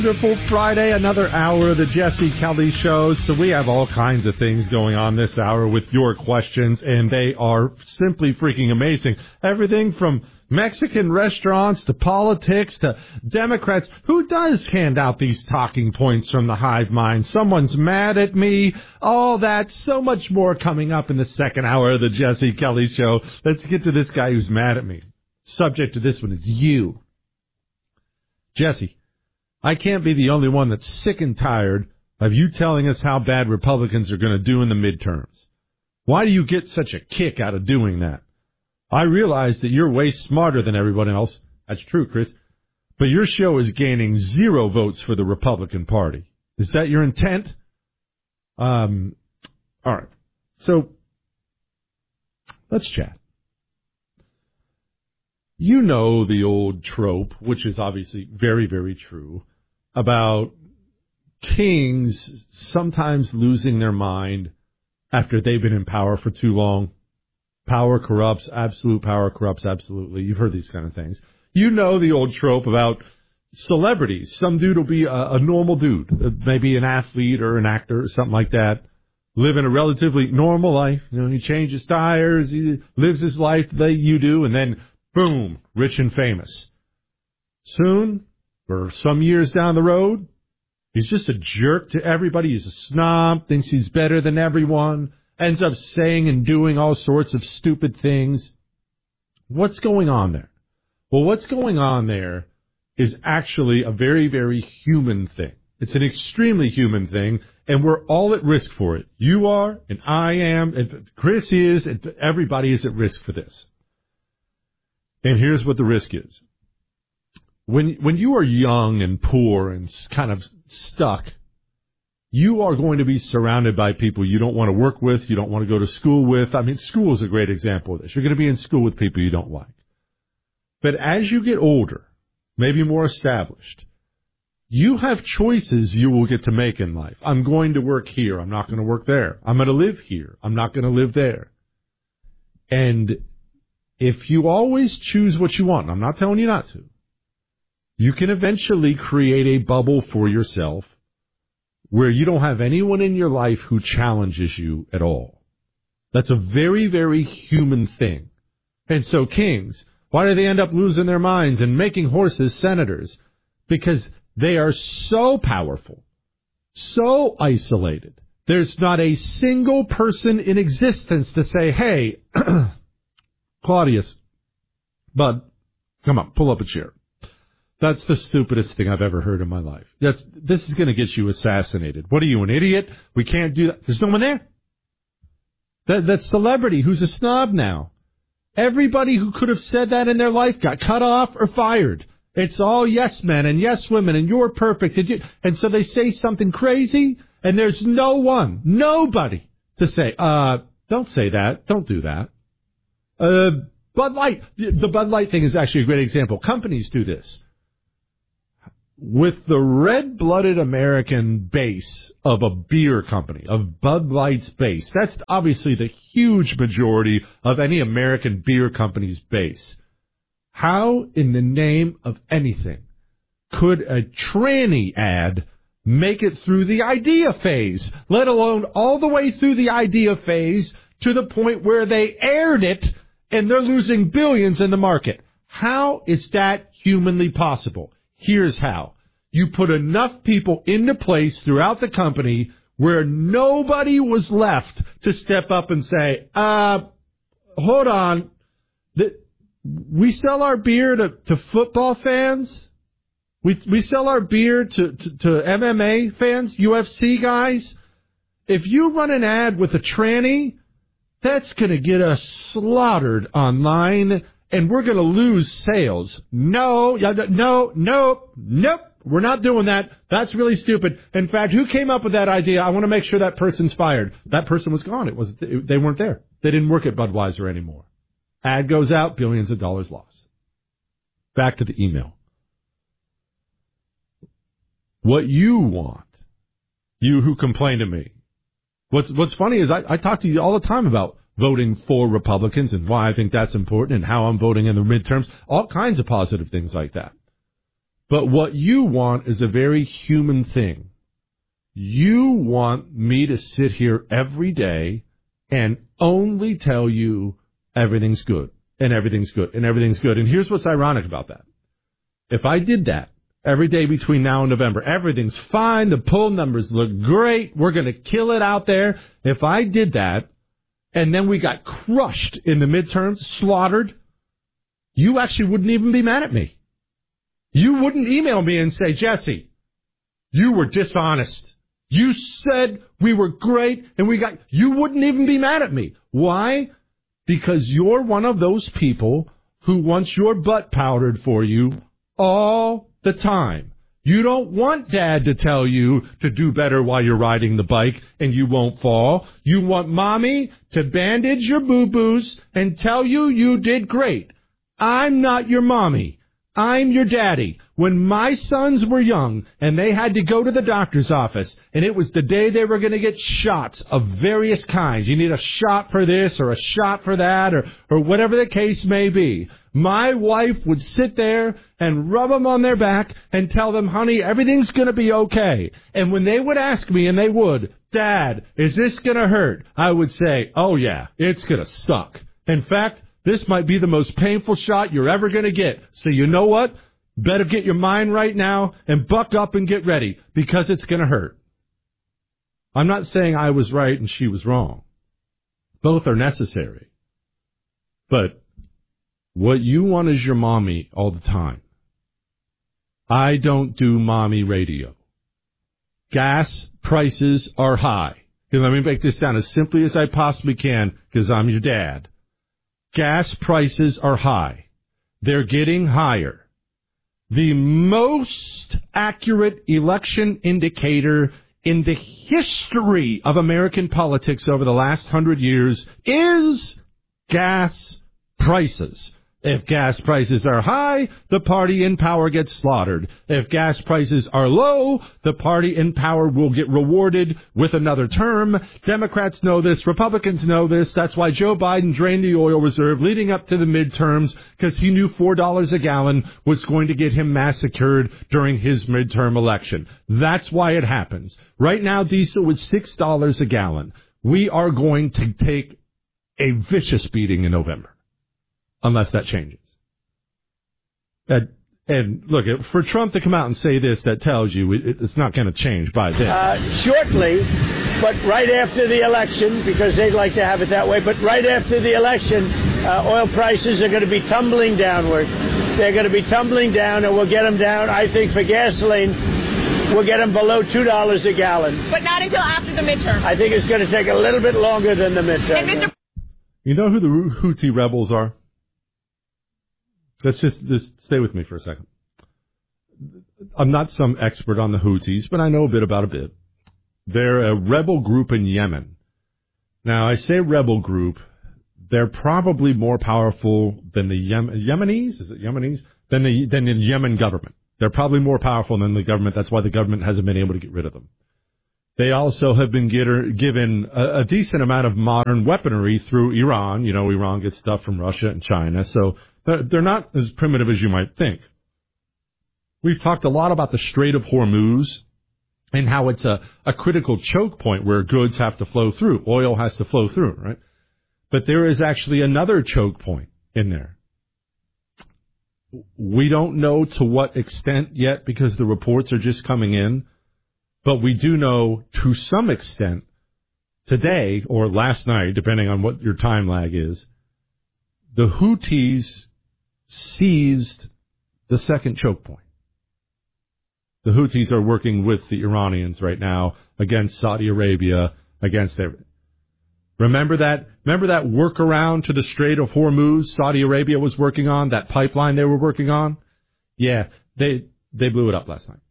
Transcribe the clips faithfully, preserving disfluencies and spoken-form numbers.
Wonderful Friday, another hour of the Jesse Kelly Show. So we have all kinds of things going on this hour with your questions, and they are simply freaking amazing. Everything from Mexican restaurants to politics to Democrats. Who does hand out these talking points from the hive mind? Someone's mad at me. All that, so much more coming up in the second hour of the Jesse Kelly Show. Let's get to this guy who's mad at me. Subject to this one is you. Jesse, I can't be the only one that's sick and tired of you telling us how bad Republicans are going to do in the midterms. Why do you get such a kick out of doing that? I realize that you're way smarter than everyone else. That's true, Chris. But your show is gaining zero votes for the Republican Party. Is that your intent? Um, all right. So let's chat. You know the old trope, which is obviously very, very true, about kings sometimes losing their mind after they've been in power for too long. Power corrupts, absolute power corrupts, absolutely. You've heard these kind of things. You know the old trope about celebrities. Some dude will be a, a normal dude, maybe an athlete or an actor or something like that, living a relatively normal life. You know, he changes tires, he lives his life the way you do, and then boom, rich and famous. Soon, or some years down the road, he's just a jerk to everybody. He's a snob, thinks he's better than everyone, ends up saying and doing all sorts of stupid things. What's going on there? Well, what's going on there is actually a very, very human thing. It's an extremely human thing, and we're all at risk for it. You are, and I am, and Chris is, and everybody is at risk for this. And here's what the risk is. When when you are young and poor and kind of stuck, you are going to be surrounded by people you don't want to work with, you don't want to go to school with. I mean, school is a great example of this. You're going to be in school with people you don't like. But as you get older, maybe more established, you have choices you will get to make in life. I'm going to work here. I'm not going to work there. I'm going to live here. I'm not going to live there. And if you always choose what you want, I'm not telling you not to, you can eventually create a bubble for yourself where you don't have anyone in your life who challenges you at all. That's a very, very human thing. And so kings, why do they end up losing their minds and making horses senators? Because they are so powerful, so isolated. There's not a single person in existence to say, hey, Claudius, bud, come on, pull up a chair. That's the stupidest thing I've ever heard in my life. That's This is going to get you assassinated. What are you, an idiot? We can't do that. There's no one there. That, that celebrity who's a snob now. Everybody who could have said that in their life got cut off or fired. It's all yes men and yes women and you're perfect. And, you, and so they say something crazy and there's no one, nobody to say, uh, don't say that. Don't do that. Uh, Bud Light. The Bud Light thing is actually a great example. Companies do this. With the red-blooded American base of a beer company, of Bud Light's base, that's obviously the huge majority of any American beer company's base. How in the name of anything could a tranny ad make it through the idea phase, let alone all the way through the idea phase to the point where they aired it and they're losing billions in the market? How is that humanly possible? Here's how. You put enough people into place throughout the company where nobody was left to step up and say, uh, hold on. The, we sell our beer to, to football fans. We we sell our beer to, to, to M M A fans, U F C guys. If you run an ad with a tranny, that's going to get us slaughtered online, and we're going to lose sales. No, no, no, nope. We're not doing that. That's really stupid. In fact, who came up with that idea? I want to make sure that person's fired. That person was gone. It was they weren't there. They didn't work at Budweiser anymore. Ad goes out, billions of dollars lost. Back to the email. What you want, you who complain to me. What's what's funny is I, I talk to you all the time about voting for Republicans and why I think that's important and how I'm voting in the midterms, all kinds of positive things like that. But what you want is a very human thing. You want me to sit here every day and only tell you everything's good, and everything's good, and everything's good. And here's what's ironic about that. If I did that every day between now and November, everything's fine, the poll numbers look great, we're going to kill it out there. If I did that, and then we got crushed in the midterms, slaughtered, you actually wouldn't even be mad at me. You wouldn't email me and say, Jesse, you were dishonest. You said we were great, and we got... You wouldn't even be mad at me. Why? Because you're one of those people who wants your butt powdered for you all the time. You don't want Dad to tell you to do better while you're riding the bike and you won't fall. You want Mommy to bandage your boo-boos and tell you you did great. I'm not your mommy. I'm your daddy. When my sons were young and they had to go to the doctor's office and it was the day they were going to get shots of various kinds, you need a shot for this or a shot for that or, or whatever the case may be, my wife would sit there and rub them on their back and tell them, honey, everything's going to be okay. And when they would ask me, and they would, Dad, is this going to hurt? I would say, oh, yeah, it's going to suck. In fact, this might be the most painful shot you're ever going to get. So you know what? Better get your mind right now and buck up and get ready because it's going to hurt. I'm not saying I was right and she was wrong. Both are necessary. But what you want is your mommy all the time. I don't do mommy radio. Gas prices are high. And let me break this down as simply as I possibly can because I'm your dad. Gas prices are high. They're getting higher. The most accurate election indicator in the history of American politics over the last hundred years is gas prices. If gas prices are high, the party in power gets slaughtered. If gas prices are low, the party in power will get rewarded with another term. Democrats know this. Republicans know this. That's why Joe Biden drained the oil reserve leading up to the midterms, because he knew four dollars a gallon was going to get him massacred during his midterm election. That's why it happens. Right now, diesel is six dollars a gallon. We are going to take a vicious beating in November. Unless that changes. And, and look, for Trump to come out and say this, that tells you it, it's not going to change by then. Uh, shortly, but right after the election, because they'd like to have it that way, but right after the election, uh, oil prices are going to be tumbling downward. They're going to be tumbling down, and we'll get them down, I think, for gasoline, we'll get them below two dollars a gallon. But not until after the midterm. I think it's going to take a little bit longer than the midterm. And Mister You know who the Houthi rebels are? Let's just, just stay with me for a second. I'm not some expert on the Houthis, but I know a bit about a bit. They're a rebel group in Yemen. Now, I say rebel group. They're probably more powerful than the Yem- Yemenis. Is it Yemenis? Than the than the Yemen government. They're probably more powerful than the government. That's why the government hasn't been able to get rid of them. They also have been get, given a, a decent amount of modern weaponry through Iran. You know, Iran gets stuff from Russia and China, so they're, they're not as primitive as you might think. We've talked a lot about the Strait of Hormuz and how it's a, a critical choke point where goods have to flow through. Oil has to flow through, right? But there is actually another choke point in there. We don't know to what extent yet because the reports are just coming in. But we do know to some extent today or last night, depending on what your time lag is, the Houthis seized the second choke point. The Houthis are working with the Iranians right now against Saudi Arabia, against their... Remember that, remember that workaround to the Strait of Hormuz Saudi Arabia was working on, that pipeline they were working on? Yeah, they they blew it up last night.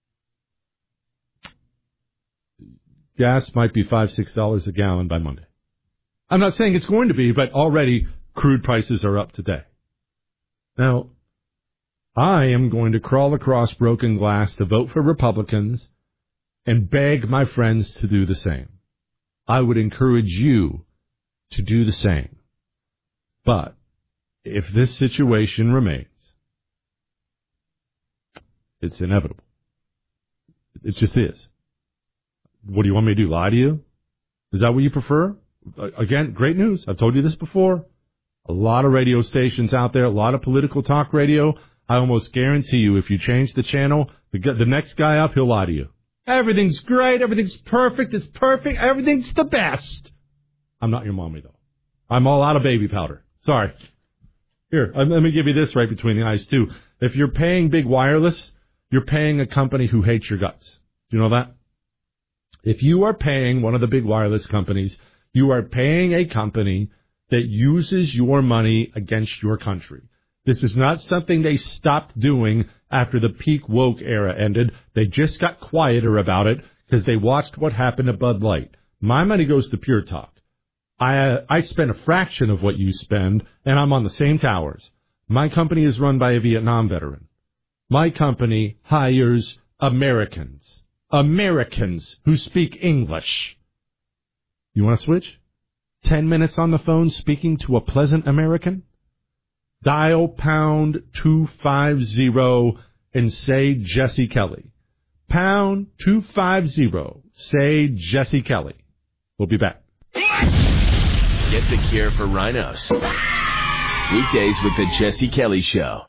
Gas might be five, six dollars a gallon by Monday. I'm not saying it's going to be, but already crude prices are up today. Now, I am going to crawl across broken glass to vote for Republicans and beg my friends to do the same. I would encourage you to do the same. But if this situation remains, It's inevitable. It just is. What do you want me to do, lie to you? Is that what you prefer? Again, great news. I've told you this before. A lot of radio stations out there, a lot of political talk radio. I almost guarantee you if you change the channel, the, the next guy up, he'll lie to you. Everything's great. Everything's perfect. It's perfect. Everything's the best. I'm not your mommy, though. I'm all out of baby powder. Sorry. Here, let me give you this right between the eyes, too. If you're paying big wireless, you're paying a company who hates your guts. Do you know that? If you are paying one of the big wireless companies, you are paying a company that uses your money against your country. This is not something they stopped doing after the peak woke era ended. They just got quieter about it because they watched what happened to Bud Light. My money goes to Pure Talk. I uh, I spend a fraction of what you spend, and I'm on the same towers. My company is run by a Vietnam veteran. My company hires Americans. Americans who speak English. You want to switch? Ten minutes on the phone speaking to a pleasant American? Dial pound two five zero and say Jesse Kelly. Pound two five zero. Say Jesse Kelly. We'll be back. Get the cure for rhinos. Weekdays with the Jesse Kelly Show.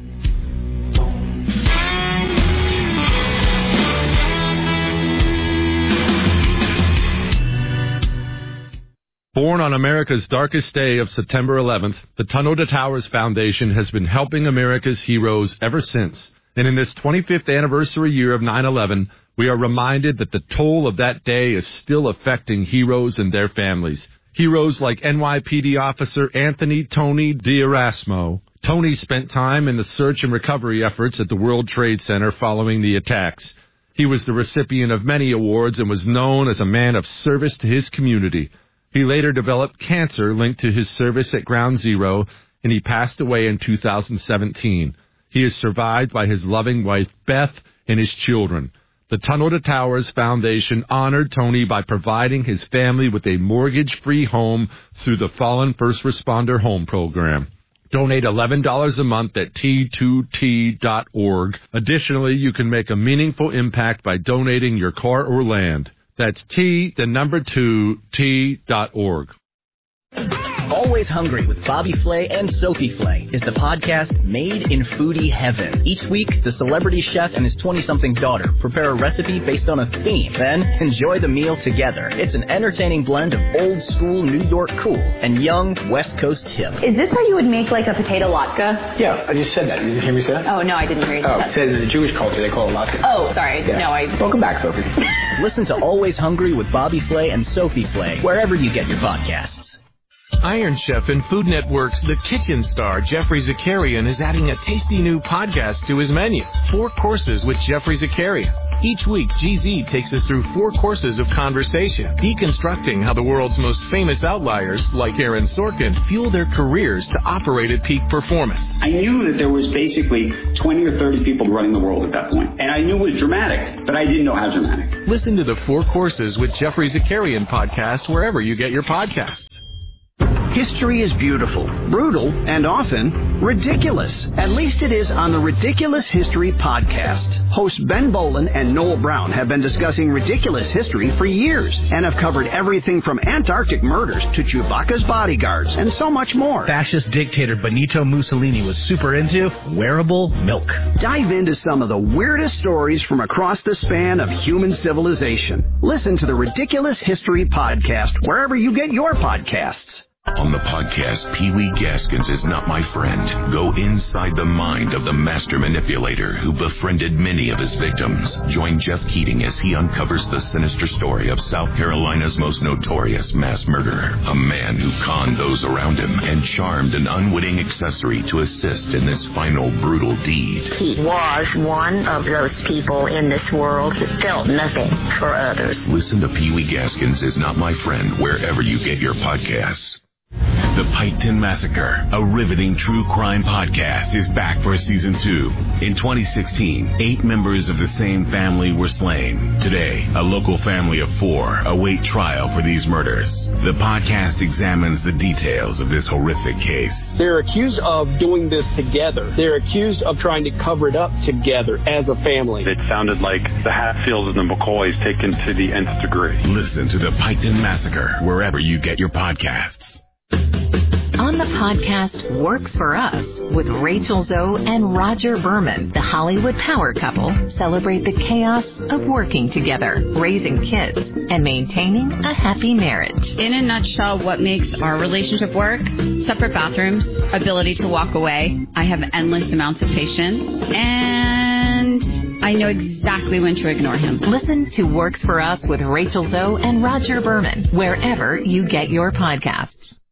Born on America's darkest day of September eleventh, the Tunnel to Towers Foundation has been helping America's heroes ever since. And in this twenty-fifth anniversary year of nine eleven, we are reminded that the toll of that day is still affecting heroes and their families. Heroes like N Y P D officer Anthony Tony D'Erasmo. Tony spent time in the search and recovery efforts at the World Trade Center following the attacks. He was the recipient of many awards and was known as a man of service to his community. He later developed cancer linked to his service at Ground Zero, and he passed away in two thousand seventeen. He is survived by his loving wife, Beth, and his children. The Tunnel to Towers Foundation honored Tony by providing his family with a mortgage-free home through the Fallen First Responder Home Program. Donate eleven dollars a month at T two T dot org. Additionally, you can make a meaningful impact by donating your car or land. That's T, the number two, T dot org. Always Hungry with Bobby Flay and Sophie Flay is the podcast made in foodie heaven. Each week, the celebrity chef and his twenty-something daughter prepare a recipe based on a theme, then enjoy the meal together. It's an entertaining blend of old-school New York cool and young West Coast hip. Is this how you would make, like, a potato latke? Yeah, I just said that. Did you hear me say that? Oh, no, I didn't hear you say oh, that. Oh, it says in the Jewish culture they call it latke. Oh, sorry. Yeah. No, I... Welcome back, Sophie. Listen to Always Hungry with Bobby Flay and Sophie Flay wherever you get your podcasts. Iron Chef and Food Network's The Kitchen star, Jeffrey Zakarian, is adding a tasty new podcast to his menu, Four Courses with Jeffrey Zakarian. Each week, G Z takes us through four courses of conversation, deconstructing how the world's most famous outliers, like Aaron Sorkin, fuel their careers to operate at peak performance. I knew that there was basically twenty or thirty people running the world at that point, and I knew it was dramatic, but I didn't know how dramatic. Listen to the Four Courses with Jeffrey Zakarian podcast wherever you get your podcasts. History is beautiful, brutal, and often ridiculous. At least it is on the Ridiculous History podcast. Hosts Ben Bolin and Noel Brown have been discussing ridiculous history for years and have covered everything from Antarctic murders to Chewbacca's bodyguards and so much more. Fascist dictator Benito Mussolini was super into wearable milk. Dive into some of the weirdest stories from across the span of human civilization. Listen to the Ridiculous History podcast wherever you get your podcasts. On the podcast, Pee Wee Gaskins is Not My Friend. Go inside the mind of the master manipulator who befriended many of his victims. Join Jeff Keating as he uncovers the sinister story of South Carolina's most notorious mass murderer. A man who conned those around him and charmed an unwitting accessory to assist in this final brutal deed. He was one of those people in this world that felt nothing for others. Listen to Pee Wee Gaskins is Not My Friend wherever you get your podcasts. The Piketon Massacre, a riveting true crime podcast, is back for season two. In twenty sixteen, eight members of the same family were slain. Today, a local family of four await trial for these murders. The podcast examines the details of this horrific case. They're accused of doing this together. They're accused of trying to cover it up together as a family. It sounded like the Hatfields and the McCoys taken to the nth degree. Listen to The Piketon Massacre wherever you get your podcasts. On the podcast Works For Us with Rachel Zoe and Roger Berman, the Hollywood power couple celebrate the chaos of working together, raising kids, and maintaining a happy marriage. In a nutshell, what makes our relationship work? Separate bathrooms, ability to walk away. I have endless amounts of patience, and I know exactly when to ignore him. Listen to Works For Us with Rachel Zoe and Roger Berman wherever you get your podcasts.